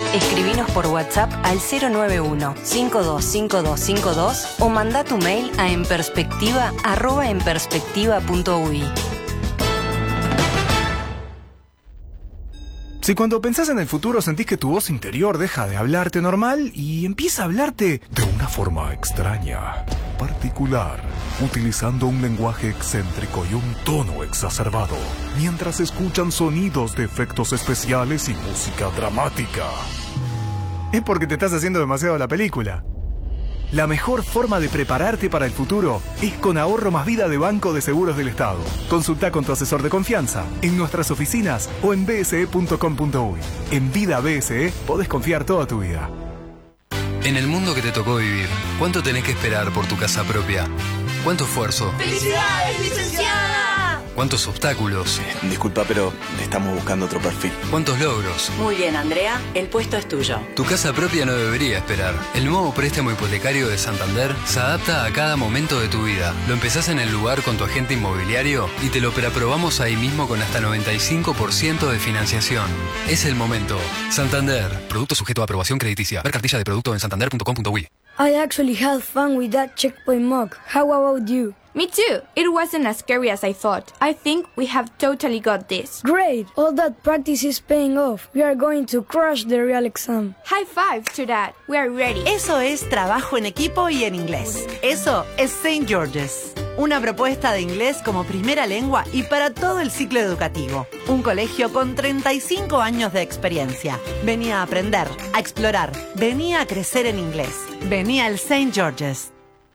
Escribinos por WhatsApp al 091-525252 o manda tu mail a enperspectiva@enperspectiva.ui. Si cuando pensás en el futuro sentís que tu voz interior deja de hablarte normal y empieza a hablarte de una forma extraña, particular, utilizando un lenguaje excéntrico y un tono exacerbado, mientras escuchan sonidos de efectos especiales y música dramática, es porque te estás haciendo demasiado la película. La mejor forma de prepararte para el futuro es con Ahorro Más Vida de Banco de Seguros del Estado. Consulta con tu asesor de confianza en nuestras oficinas o en bse.com.uy. En Vida BSE podés confiar toda tu vida. En el mundo que te tocó vivir, ¿cuánto tenés que esperar por tu casa propia? ¿Cuánto esfuerzo? ¡Felicidades, licenciada! ¿Cuántos obstáculos? Disculpa, pero estamos buscando otro perfil. ¿Cuántos logros? Muy bien, Andrea, el puesto es tuyo. Tu casa propia no debería esperar. El nuevo préstamo hipotecario de Santander se adapta a cada momento de tu vida. Lo empezás en el lugar con tu agente inmobiliario y te lo preaprobamos ahí mismo con hasta 95% de financiación. Es el momento. Santander. Producto sujeto a aprobación crediticia. Ver cartilla de producto en santander.com.uy. I actually had fun with that checkpoint mock. How about you? Me too. It wasn't as scary as I thought. I think we have totally got this. Great! All that practice is paying off. We are going to crush the real exam. High five to that. We are ready. Eso es trabajo en equipo y en inglés. Eso es St. George's. Una propuesta de inglés como primera lengua y para todo el ciclo educativo. Un colegio con 35 años de experiencia. Venía a aprender, a explorar. Venía a crecer en inglés. Venía al St. George's.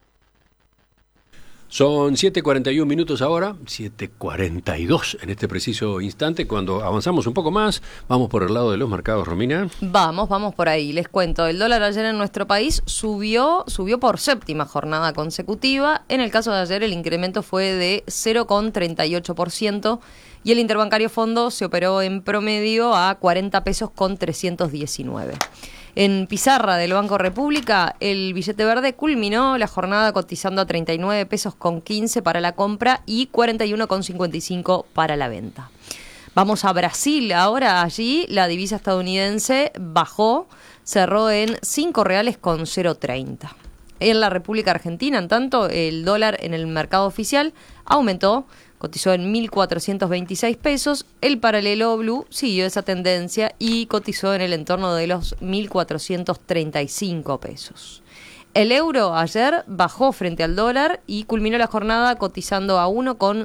Son 7:41 minutos ahora, 7:42 en este preciso instante. Cuando avanzamos un poco más, vamos por el lado de los mercados, Romina. Vamos por ahí. Les cuento, el dólar ayer en nuestro país subió por séptima jornada consecutiva. En el caso de ayer el incremento fue de 0,38% y el interbancario fondo se operó en promedio a 40 pesos con 319. En pizarra del Banco República, el billete verde culminó la jornada cotizando a 39 pesos con 15 para la compra y 41,55 para la venta. Vamos a Brasil ahora. Allí la divisa estadounidense bajó, cerró en 5 reales con 0,30. En la República Argentina, en tanto, el dólar en el mercado oficial aumentó, cotizó en 1.426 pesos, el paralelo blue siguió esa tendencia y cotizó en el entorno de los 1.435 pesos. El euro ayer bajó frente al dólar y culminó la jornada cotizando a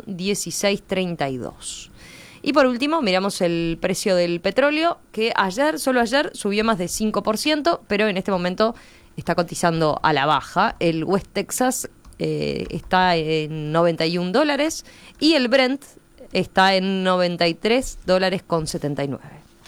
1,1632. Y por último, miramos el precio del petróleo, que solo ayer subió más de 5%, pero en este momento está cotizando a la baja. El West Texas está en $91 y el Brent está en $93.79.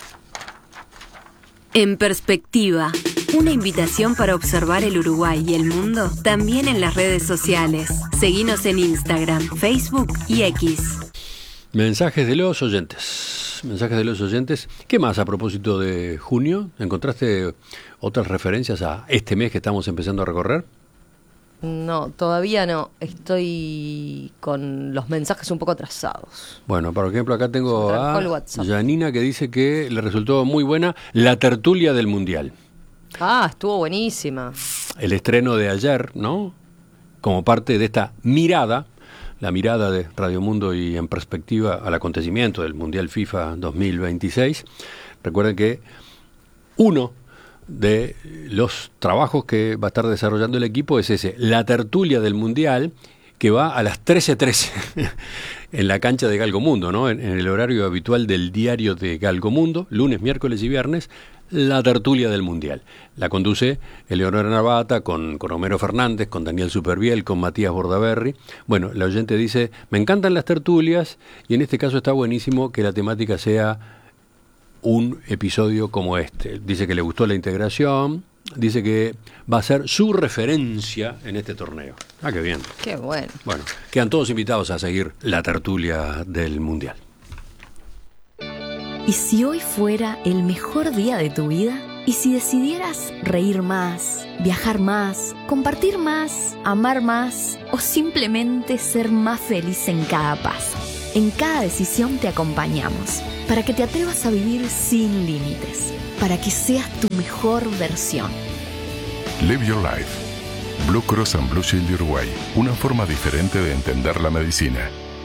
En Perspectiva, una invitación para observar el Uruguay y el mundo también en las redes sociales. Seguinos en Instagram, Facebook y X. Mensajes de los oyentes. ¿Qué más a propósito de junio? ¿Encontraste otras referencias a este mes que estamos empezando a recorrer? No, todavía no. Estoy con los mensajes un poco atrasados. Bueno, por ejemplo, acá tengo a Janina que dice que le resultó muy buena la tertulia del Mundial. Ah, estuvo buenísima. El estreno de ayer, ¿no? Como parte de esta mirada, la mirada de Radio Mundo y En Perspectiva al acontecimiento del Mundial FIFA 2026. Recuerden que uno de los trabajos que va a estar desarrollando el equipo es ese, la tertulia del Mundial, que va a las 13:13 en la cancha de Galgomundo, ¿no? En el horario habitual del diario de Galgomundo, lunes, miércoles y viernes, la tertulia del Mundial. La conduce Eleonora Navata con Homero Fernández, con Daniel Superviel, con Matías Bordaberry. Bueno, la oyente dice, me encantan las tertulias y en este caso está buenísimo que la temática sea un episodio como este. Dice que le gustó la integración, dice que va a ser su referencia en este torneo. Ah, qué bien. Qué bueno. Bueno, quedan todos invitados a seguir la tertulia del Mundial. ¿Y si hoy fuera el mejor día de tu vida? ¿Y si decidieras reír más, viajar más, compartir más, amar más o simplemente ser más feliz en cada paso? En cada decisión te acompañamos para que te atrevas a vivir sin límites. para que seas tu mejor versión. Live Your Life. Blue Cross and Blue Shield de Uruguay. Una forma diferente de entender la medicina.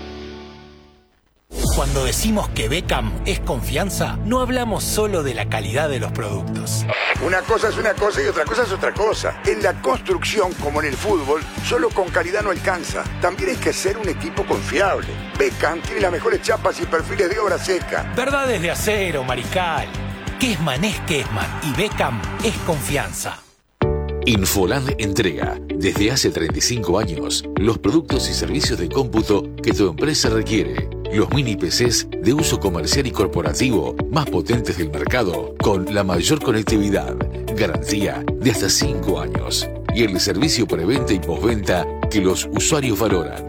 Cuando decimos que Beckham es confianza, no hablamos solo de la calidad de los productos. Una cosa es una cosa y otra cosa es otra cosa. En la construcción, como en el fútbol, solo con calidad no alcanza. También hay que ser un equipo confiable. Beckham tiene las mejores chapas y perfiles de obra seca. Verdades de acero, Marical. Kesman es Kesman y Beckham es confianza. Infoland entrega, desde hace 35 años, los productos y servicios de cómputo que tu empresa requiere. Los mini PCs de uso comercial y corporativo más potentes del mercado, con la mayor conectividad, garantía de hasta 5 años y el servicio preventa y postventa que los usuarios valoran.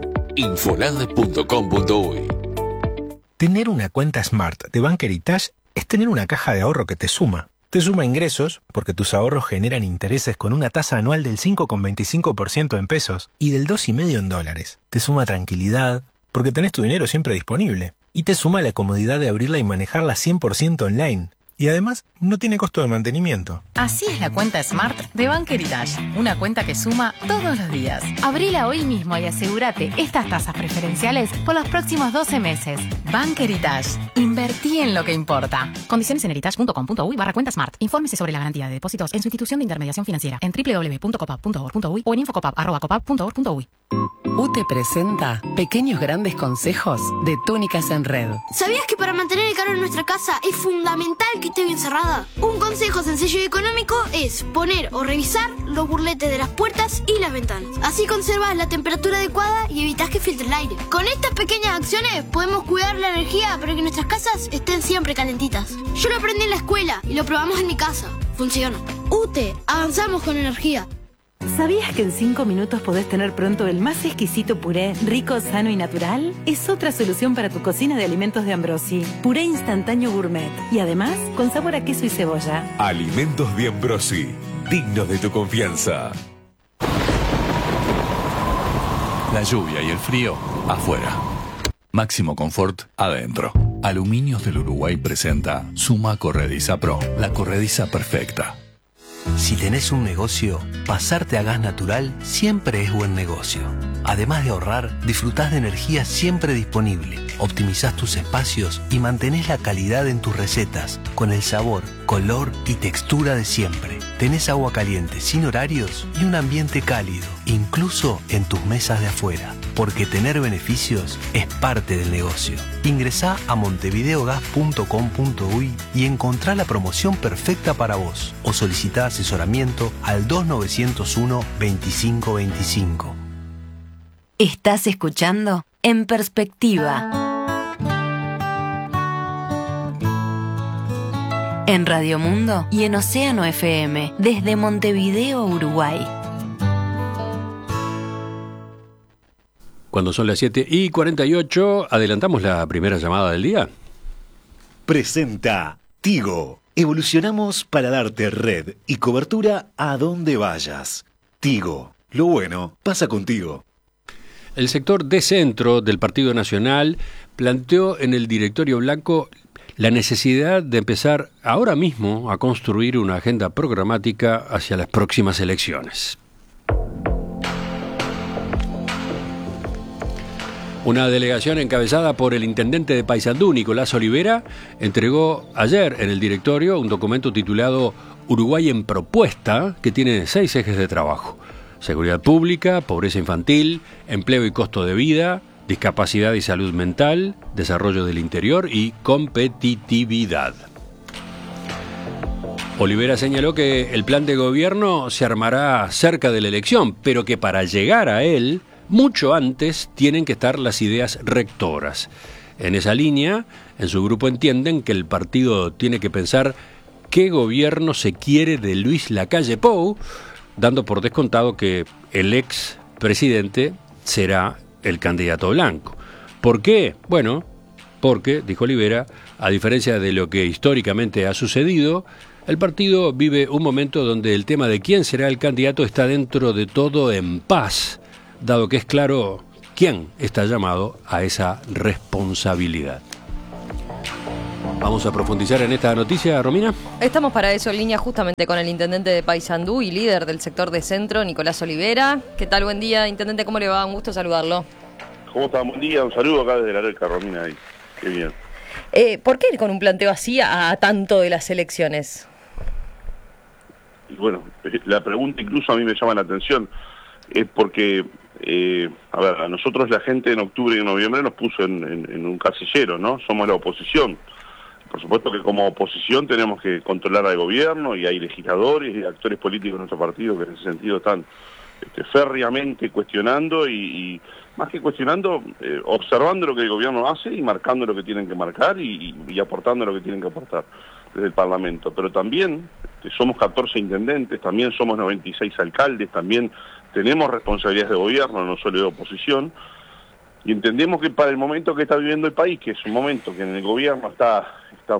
Infoland.com.uy. Tener una cuenta Smart de Bank Heritage es tener una caja de ahorro que te suma. Te suma ingresos, porque tus ahorros generan intereses con una tasa anual del 5,25% en pesos y del 2,5% en dólares. Te suma tranquilidad, porque tenés tu dinero siempre disponible. Y te suma la comodidad de abrirla y manejarla 100% online. Y además, no tiene costo de mantenimiento. Así es la cuenta Smart de Bank Heritage. Una cuenta que suma todos los días. Abrila hoy mismo y asegúrate estas tasas preferenciales por los próximos 12 meses. Bank Heritage. Invertí en lo que importa. Condiciones en heritage.com.uy/cuenta Smart. Infórmese sobre la garantía de depósitos en su institución de intermediación financiera en www.copap.org.uy o en infocopap@copap.org.uy. UTE presenta Pequeños Grandes Consejos de Túnicas en Red. ¿Sabías que para mantener el calor en nuestra casa es fundamental que esté bien cerrada? Un consejo sencillo y económico es poner o revisar los burletes de las puertas y las ventanas. Así conservas la temperatura adecuada y evitas que filtre el aire. Con estas pequeñas acciones podemos cuidar la energía para que nuestras casas estén siempre calentitas. Yo lo aprendí en la escuela y lo probamos en mi casa. Funciona. UTE, avanzamos con energía. ¿Sabías que en 5 minutos podés tener pronto el más exquisito puré, rico, sano y natural? Es otra solución para tu cocina de alimentos de Ambrosi. Puré instantáneo gourmet. Y además, con sabor a queso y cebolla. Alimentos de Ambrosi. Dignos de tu confianza. La lluvia y el frío, afuera. Máximo confort, adentro. Aluminios del Uruguay presenta Suma Corrediza Pro. La corrediza perfecta. Si tenés un negocio, pasarte a gas natural siempre es buen negocio. Además de ahorrar, disfrutás de energía siempre disponible, optimizás tus espacios y mantenés la calidad en tus recetas, con el sabor, color y textura de siempre. Tenés agua caliente sin horarios y un ambiente cálido, incluso en tus mesas de afuera. Porque tener beneficios es parte del negocio. Ingresá a montevideogas.com.uy y encontrá la promoción perfecta para vos. O solicitá asesoramiento al 2901-2525. Estás escuchando En Perspectiva. En Radio Mundo y en Océano FM, desde Montevideo, Uruguay. Cuando son las 7:48, adelantamos la primera llamada del día. Presenta Tigo. Evolucionamos para darte red y cobertura a donde vayas. Tigo. Lo bueno pasa contigo. El sector de centro del Partido Nacional planteó en el directorio blanco la necesidad de empezar ahora mismo a construir una agenda programática hacia las próximas elecciones. Una delegación encabezada por el intendente de Paysandú, Nicolás Olivera, entregó ayer en el directorio un documento titulado Uruguay en Propuesta, que tiene 6 ejes de trabajo: seguridad pública, pobreza infantil, empleo y costo de vida, discapacidad y salud mental, desarrollo del interior y competitividad. Olivera señaló que el plan de gobierno se armará cerca de la elección, pero que para llegar a él, mucho antes tienen que estar las ideas rectoras. En esa línea, en su grupo entienden que el partido tiene que pensar qué gobierno se quiere de Luis Lacalle Pou, dando por descontado que el ex presidente será el candidato blanco. ¿Por qué? Bueno, porque, dijo Olivera, a diferencia de lo que históricamente ha sucedido, el partido vive un momento donde el tema de quién será el candidato está dentro de todo en paz, dado que es claro quién está llamado a esa responsabilidad. Vamos a profundizar en esta noticia, Romina. Estamos para eso en línea justamente con el intendente de Paysandú y líder del sector de centro, Nicolás Olivera. ¿Qué tal? Buen día, intendente, ¿cómo le va? Un gusto saludarlo. ¿Cómo está? Buen día, un saludo acá desde la Areca, Romina. Ahí. Qué bien. ¿Por qué ir con un planteo así a tanto de las elecciones? Y bueno, la pregunta incluso a mí me llama la atención, es porque, a ver, a nosotros la gente en octubre y en noviembre nos puso en un casillero, ¿no? Somos la oposición. Por supuesto que como oposición tenemos que controlar al gobierno y hay legisladores y actores políticos en nuestro partido que en ese sentido están férreamente cuestionando y más que cuestionando, observando lo que el gobierno hace y marcando lo que tienen que marcar y aportando lo que tienen que aportar desde el Parlamento. Pero también somos 14 intendentes, también somos 96 alcaldes, también tenemos responsabilidades de gobierno, no solo de oposición, y entendemos que para el momento que está viviendo el país, que es un momento que en el gobierno está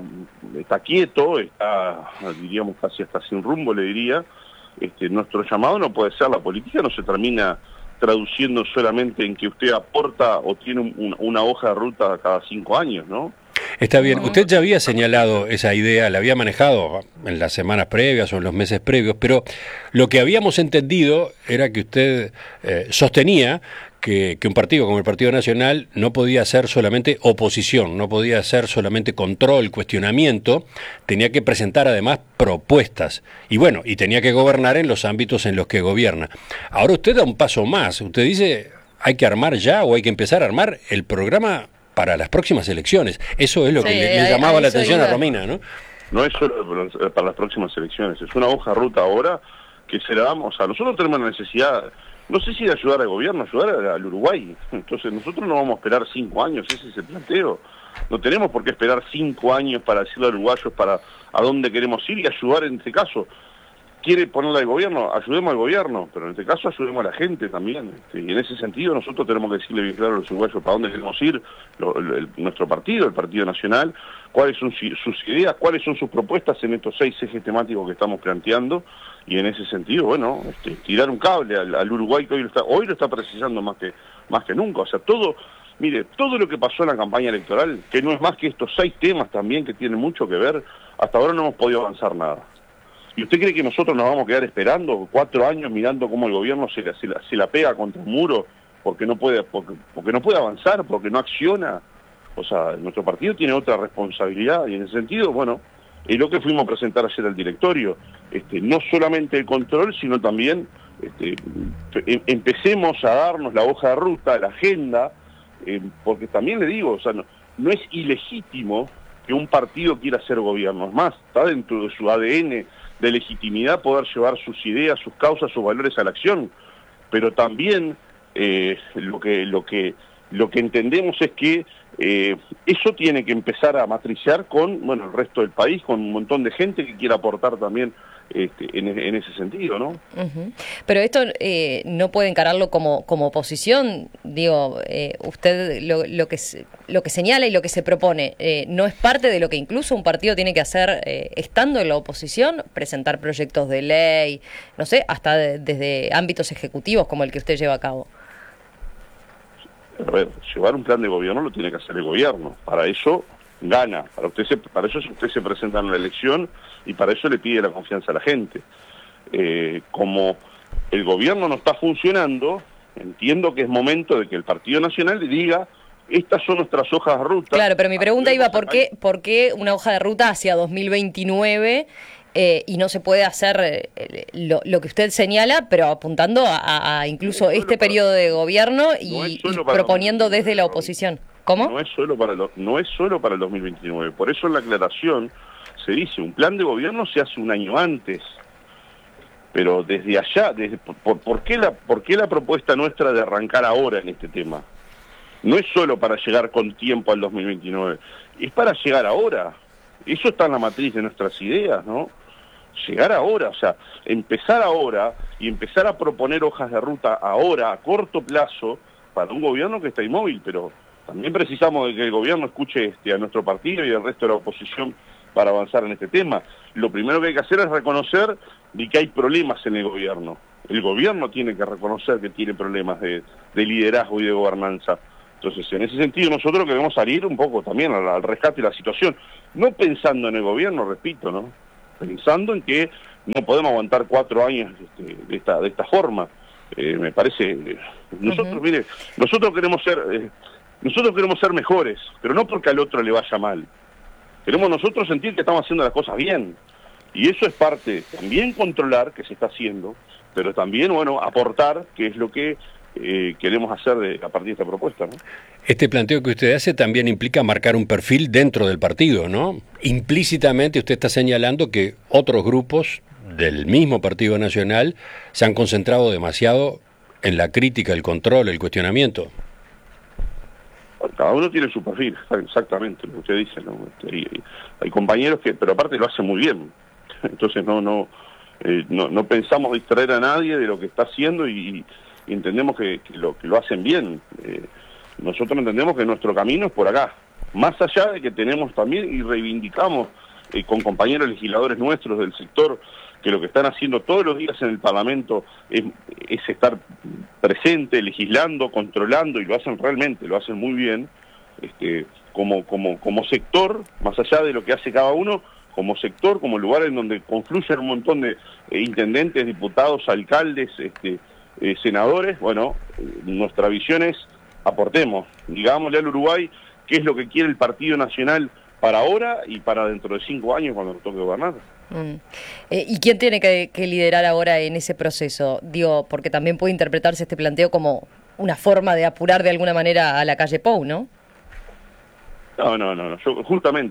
quieto, está, diríamos, casi hasta sin rumbo, le diría, nuestro llamado no puede ser, la política no se termina traduciendo solamente en que usted aporta o tiene una hoja de ruta cada 5 años, ¿no? Está bien, usted ya había señalado esa idea, la había manejado en las semanas previas o en los meses previos, pero lo que habíamos entendido era que usted sostenía que un partido como el Partido Nacional no podía ser solamente oposición, no podía ser solamente control, cuestionamiento, tenía que presentar además propuestas y bueno, y tenía que gobernar en los ámbitos en los que gobierna. Ahora usted da un paso más, usted dice hay que armar ya o hay que empezar a armar el programa para las próximas elecciones. Eso es lo que le llamaba la atención a Romina, ¿no? No es solo para las próximas elecciones, es una hoja de ruta ahora que se la damos a... Nosotros tenemos la necesidad, no sé si de ayudar al gobierno, ayudar al Uruguay. Entonces nosotros no vamos a esperar 5 años, ese es el planteo. No tenemos por qué esperar 5 años para decirle a los uruguayos para a dónde queremos ir y ayudar en este caso. Quiere ponerle al gobierno, ayudemos al gobierno, pero en este caso ayudemos a la gente también. Y en ese sentido nosotros tenemos que decirle bien claro a los uruguayos para dónde queremos ir, nuestro partido, el Partido Nacional, cuáles son sus ideas, cuáles son sus propuestas en estos 6 ejes temáticos que estamos planteando, y en ese sentido, bueno, tirar un cable al Uruguay que hoy lo está precisando más que nunca. O sea, todo lo que pasó en la campaña electoral, que no es más que estos 6 temas también que tienen mucho que ver, hasta ahora no hemos podido avanzar nada. ¿Y usted cree que nosotros nos vamos a quedar esperando 4 años mirando cómo el gobierno se la pega contra un muro porque no puede avanzar, porque no acciona? O sea, nuestro partido tiene otra responsabilidad y en ese sentido, bueno, es lo que fuimos a presentar ayer al directorio. No solamente el control, sino también empecemos a darnos la hoja de ruta, la agenda, porque también le digo, o sea, no es ilegítimo que un partido quiera ser gobierno. Es más, está dentro de su ADN de legitimidad poder llevar sus ideas, sus causas, sus valores a la acción, pero también lo que entendemos es que eso tiene que empezar a matriciar con el resto del país, con un montón de gente que quiera aportar también en ese sentido, ¿no? Uh-huh. Pero esto no puede encararlo como oposición, digo, usted lo que señala y lo que se propone, ¿no es parte de lo que incluso un partido tiene que hacer estando en la oposición? Presentar proyectos de ley, no sé, hasta desde ámbitos ejecutivos como el que usted lleva a cabo. A ver, llevar un plan de gobierno lo tiene que hacer el gobierno. Para eso gana. Para eso usted se presenta en la elección y para eso le pide la confianza a la gente. Como el gobierno no está funcionando, entiendo que es momento de que el Partido Nacional le diga: estas son nuestras hojas de ruta. Claro, pero mi pregunta iba, ¿por qué una hoja de ruta hacia 2029 y no se puede hacer lo que usted señala, pero apuntando a incluso este periodo de gobierno y proponiendo desde la oposición? ¿Cómo? No es solo para el 2029. Por eso en la aclaración se dice, un plan de gobierno se hace un año antes. Pero desde allá, ¿por qué la propuesta nuestra de arrancar ahora en este tema? No es solo para llegar con tiempo al 2029, es para llegar ahora. Eso está en la matriz de nuestras ideas, ¿no? Llegar ahora, o sea, empezar ahora y empezar a proponer hojas de ruta ahora, a corto plazo, para un gobierno que está inmóvil, pero también precisamos de que el gobierno escuche a nuestro partido y al resto de la oposición para avanzar en este tema. Lo primero que hay que hacer es reconocer de que hay problemas en el gobierno. El gobierno tiene que reconocer que tiene problemas de liderazgo y de gobernanza. Entonces, en ese sentido, nosotros queremos salir un poco también al rescate de la situación, no pensando en el gobierno, repito, ¿no? Pensando en que no podemos aguantar 4 años de esta forma. Me parece, nosotros, mire, nosotros queremos ser mejores, pero no porque al otro le vaya mal. Queremos nosotros sentir que estamos haciendo las cosas bien. Y eso es parte, también controlar que se está haciendo, pero también, bueno, aportar, que es lo que queremos hacer a partir de esta propuesta, ¿no? Este planteo que usted hace también implica marcar un perfil dentro del partido, ¿no? Implícitamente usted está señalando que otros grupos del mismo Partido Nacional se han concentrado demasiado en la crítica, el control, el cuestionamiento. Cada uno tiene su perfil, exactamente lo que usted dice, ¿no? Hay compañeros que, pero aparte lo hacen muy bien. Entonces no pensamos distraer a nadie de lo que está haciendo y entendemos que lo hacen bien. Nosotros entendemos que nuestro camino es por acá, más allá de que tenemos también y reivindicamos con compañeros legisladores nuestros del sector que lo que están haciendo todos los días en el Parlamento es estar presente, legislando, controlando, y lo hacen realmente, lo hacen muy bien, como sector, más allá de lo que hace cada uno, como sector, como lugar en donde confluyen un montón de intendentes, diputados, alcaldes, senadores. Bueno, nuestra visión es aportemos, digámosle al Uruguay qué es lo que quiere el Partido Nacional para ahora y para dentro de 5 años cuando nos toque gobernar. ¿Y quién tiene que liderar ahora en ese proceso? Digo, porque también puede interpretarse este planteo como una forma de apurar de alguna manera a la calle Pou, ¿no? No, yo justamente.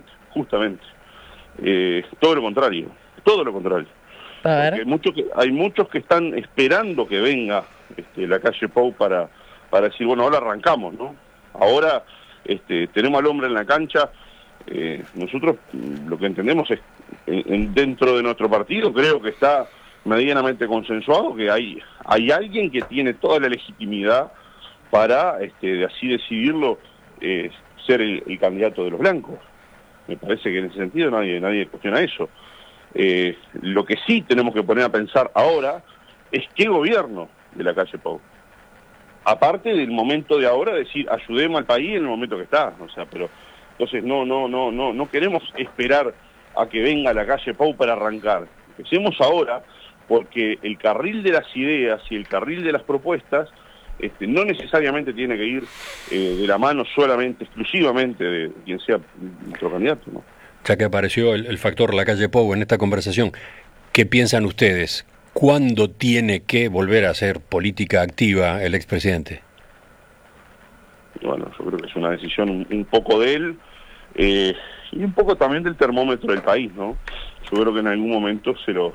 Todo lo contrario. A ver. Hay muchos que están esperando que venga la calle Pou para decir, bueno, ahora arrancamos, ¿no? Ahora tenemos al hombre en la cancha. Nosotros lo que entendemos es, dentro de nuestro partido, creo que está medianamente consensuado que hay alguien que tiene toda la legitimidad para, así decidirlo, ser el candidato de los blancos. Me parece que en ese sentido nadie cuestiona eso. Lo que sí tenemos que poner a pensar ahora es qué gobierno de la calle Pou. Aparte del momento de ahora, decir, ayudemos al país en el momento que está. O sea, pero entonces no queremos esperar a que venga la calle Pou para arrancar. Empecemos ahora, porque el carril de las ideas y el carril de las propuestas no necesariamente tiene que ir de la mano solamente, exclusivamente de quien sea nuestro candidato, ¿no? Ya que apareció el factor la calle Pou en esta conversación, ¿qué piensan ustedes? ¿Cuándo tiene que volver a hacer política activa el expresidente? Bueno, yo creo que es una decisión un poco de él y un poco también del termómetro del país, ¿no? Yo creo que en algún momento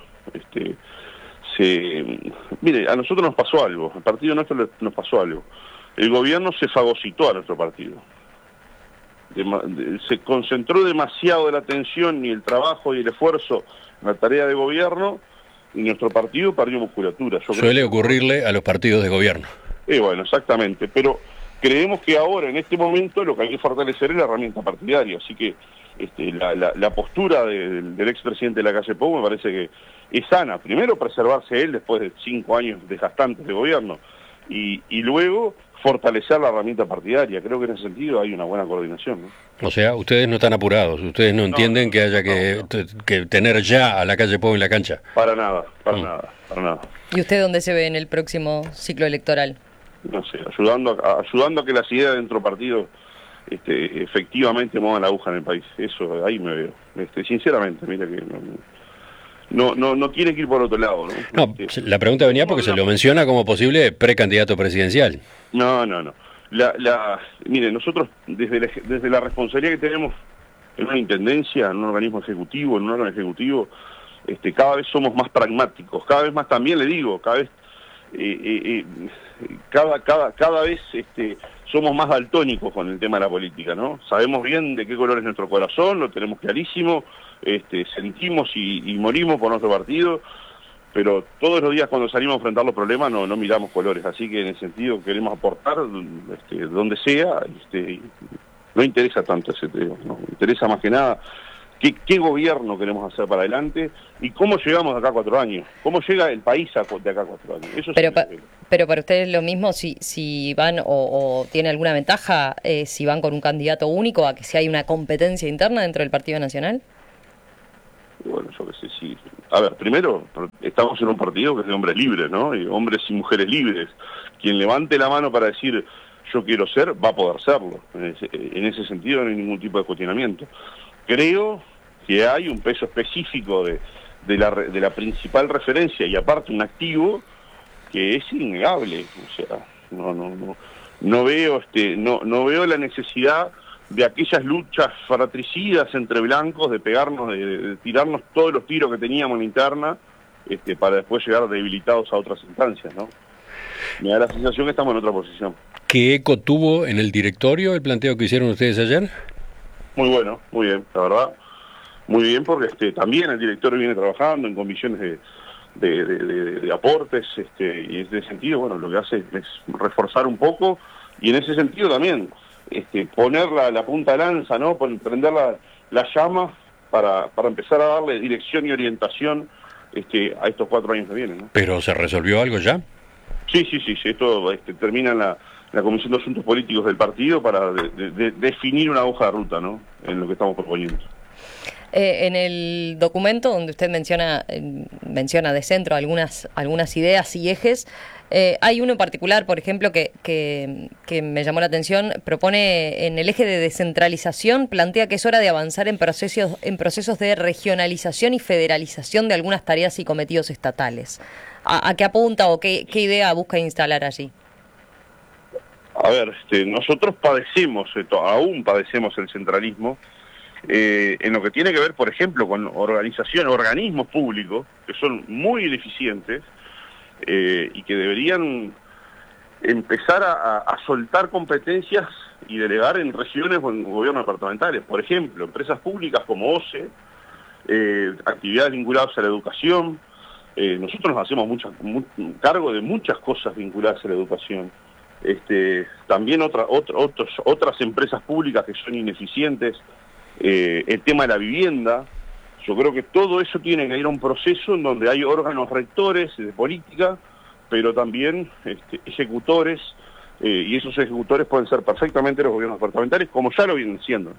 mire, a nosotros nos pasó algo, al partido nuestro nos pasó algo. El gobierno se fagocitó a nuestro partido. Se concentró demasiado de la atención y el trabajo y el esfuerzo en la tarea de gobierno y nuestro partido perdió musculatura. Suele ocurrirle a los partidos de gobierno. Bueno, exactamente, pero creemos que ahora, en este momento, lo que hay que fortalecer es la herramienta partidaria, así que la postura del expresidente de la calle Pou me parece que es sana. Primero, preservarse él después de 5 años desgastantes de gobierno y luego fortalecer la herramienta partidaria. Creo que en ese sentido hay una buena coordinación, ¿no? O sea, ustedes no están apurados, ustedes no entienden que haya que tener ya a la calle Pou en la cancha. Para nada. ¿Y usted dónde se ve en el próximo ciclo electoral? No sé, ayudando a que las ideas dentro del partido efectivamente muevan la aguja en el país. Eso, ahí me veo. Sinceramente, mira que no tiene que ir por otro lado, ¿no? No, la pregunta venía porque se lo menciona como posible precandidato presidencial. No. Mire, nosotros desde la responsabilidad que tenemos en una intendencia, en un organismo ejecutivo, en un órgano ejecutivo, cada vez somos más pragmáticos, cada vez más, también le digo, cada vez somos más daltónicos con el tema de la política, ¿no? Sabemos bien de qué color es nuestro corazón, lo tenemos clarísimo, sentimos y morimos por nuestro partido, pero todos los días cuando salimos a enfrentar los problemas no miramos colores, así que en ese sentido queremos aportar donde sea, no interesa tanto ese tema, ¿no? Interesa más que nada qué gobierno queremos hacer para adelante y cómo llegamos de acá a 4 años, cómo llega el país de acá a 4 años. Eso pero para ustedes lo mismo si van o tiene alguna ventaja si van con un candidato único a que si hay una competencia interna dentro del Partido Nacional. Bueno, yo qué sé, sí. A ver, primero, estamos en un partido que es de hombres libres, ¿no? Y hombres y mujeres libres. Quien levante la mano para decir yo quiero ser, va a poder serlo. En ese sentido no hay ningún tipo de cuestionamiento. Creo que hay un peso específico de la principal referencia y aparte un activo que es innegable. O sea, no veo la necesidad de aquellas luchas fratricidas entre blancos, de pegarnos, de tirarnos todos los tiros que teníamos en la interna, para después llegar debilitados a otras instancias, ¿no? Me da la sensación que estamos en otra posición. ¿Qué eco tuvo en el directorio el planteo que hicieron ustedes ayer? Muy bueno, muy bien, la verdad. Muy bien, porque también el directorio viene trabajando en comisiones de aportes, y en ese sentido, bueno, lo que hace es reforzar un poco, y en ese sentido también poner la punta de lanza, ¿no? Prender la llama para empezar a darle dirección y orientación a estos 4 años que vienen, ¿no? ¿Pero se resolvió algo ya? Sí, esto termina en la Comisión de Asuntos Políticos del partido para definir una hoja de ruta, ¿no? En lo que estamos proponiendo. En el documento donde usted menciona de centro algunas ideas y ejes, hay uno en particular, por ejemplo, que me llamó la atención. Propone en el eje de descentralización, plantea que es hora de avanzar en procesos de regionalización y federalización de algunas tareas y cometidos estatales. ¿A qué apunta o qué idea busca instalar allí? A ver, nosotros aún padecemos el centralismo, en lo que tiene que ver, por ejemplo, con organismos públicos que son muy ineficientes y que deberían empezar a soltar competencias y delegar en regiones o en gobiernos departamentales. Por ejemplo, empresas públicas como OCE, actividades vinculadas a la educación. Nosotros nos hacemos cargo de muchas cosas vinculadas a la educación. También otras empresas públicas que son ineficientes. El tema de la vivienda. Yo creo que todo eso tiene que ir a un proceso en donde hay órganos rectores de política, pero también ejecutores, y esos ejecutores pueden ser perfectamente los gobiernos departamentales, como ya lo vienen siendo.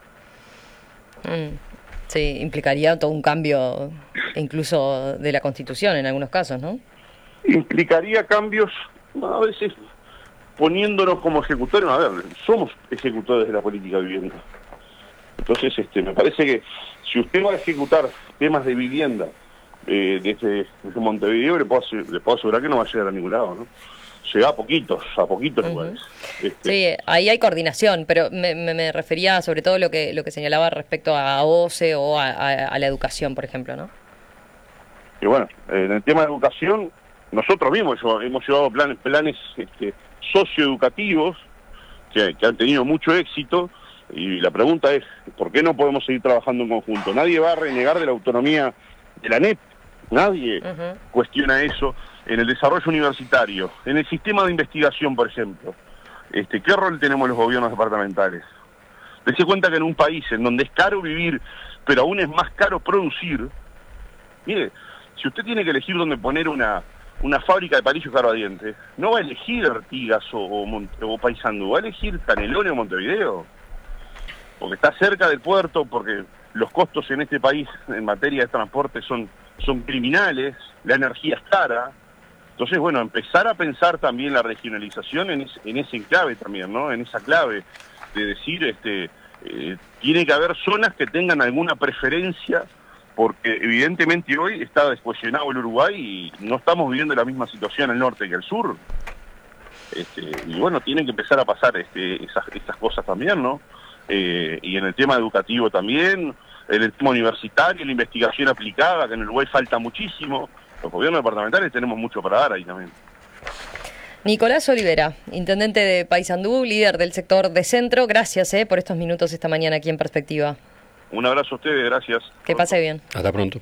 Sí, implicaría todo un cambio incluso de la Constitución en algunos casos, ¿no? Implicaría cambios, a veces poniéndonos como ejecutores. A ver, somos ejecutores de la política de vivienda. Entonces, me parece que si usted va a ejecutar temas de vivienda desde Montevideo, le puedo asegurar que no va a llegar a ningún lado, ¿no? Llega a poquitos lugares. Sí, ahí hay coordinación, pero me refería sobre todo lo que señalaba respecto a OCE o a la educación, por ejemplo, ¿no? Y bueno, en el tema de educación, nosotros mismos hemos llevado planes socioeducativos que han tenido mucho éxito. Y la pregunta es, ¿por qué no podemos seguir trabajando en conjunto? Nadie va a renegar de la autonomía de la NEP, nadie cuestiona eso. En el desarrollo universitario, en el sistema de investigación, por ejemplo, ¿qué rol tenemos los gobiernos departamentales? Dese cuenta que en un país en donde es caro vivir, pero aún es más caro producir, mire, si usted tiene que elegir dónde poner una fábrica de palillos carbadientes, no va a elegir Artigas o Paysandú, va a elegir Canelones o Montevideo. Porque está cerca del puerto, porque los costos en este país en materia de transporte son criminales, la energía es cara. Entonces, bueno, empezar a pensar también la regionalización en ese clave también, ¿no? En esa clave de decir, tiene que haber zonas que tengan alguna preferencia, porque evidentemente hoy está descohesionado el Uruguay y no estamos viviendo la misma situación al norte que al sur. Y bueno, tienen que empezar a pasar esas cosas también, ¿no? Y en el tema educativo también, en el tema universitario, la investigación aplicada, que en Uruguay falta muchísimo. Los gobiernos departamentales tenemos mucho para dar ahí también. Nicolás Olivera, intendente de Paysandú, líder del sector de centro, gracias por estos minutos esta mañana aquí en Perspectiva. Un abrazo a ustedes, gracias. Que pase bien. Hasta pronto.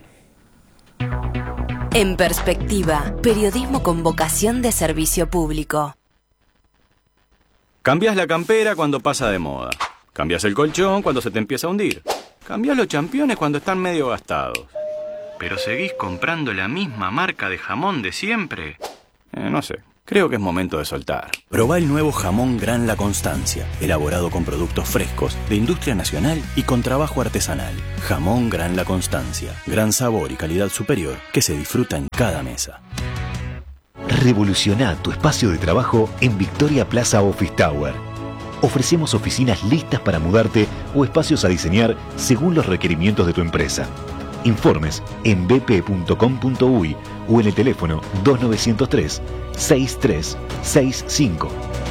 En Perspectiva, periodismo con vocación de servicio público. Cambias la campera cuando pasa de moda. Cambias el colchón cuando se te empieza a hundir. Cambiás los championes cuando están medio gastados. ¿Pero seguís comprando la misma marca de jamón de siempre? No sé. Creo que es momento de soltar. Probá el nuevo jamón Gran La Constancia, elaborado con productos frescos, de industria nacional y con trabajo artesanal. Jamón Gran La Constancia, gran sabor y calidad superior que se disfruta en cada mesa. Revoluciona tu espacio de trabajo en Victoria Plaza Office Tower. Ofrecemos oficinas listas para mudarte o espacios a diseñar según los requerimientos de tu empresa. Informes en bp.com.uy o en el teléfono 2903-6365.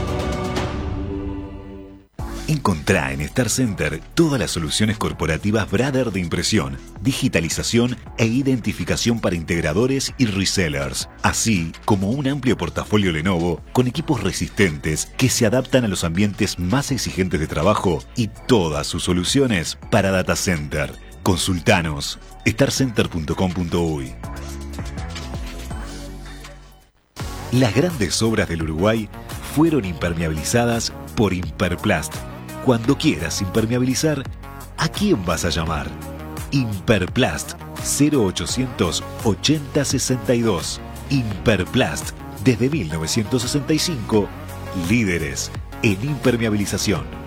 Encontrá en Star Center todas las soluciones corporativas Brother de impresión, digitalización e identificación para integradores y resellers, así como un amplio portafolio Lenovo con equipos resistentes que se adaptan a los ambientes más exigentes de trabajo y todas sus soluciones para data center. Consultanos starcenter.com.uy. Las grandes obras del Uruguay fueron impermeabilizadas por Imperplast. Cuando quieras impermeabilizar, ¿a quién vas a llamar? Imperplast 0800 80 62. Imperplast, desde 1965, líderes en impermeabilización.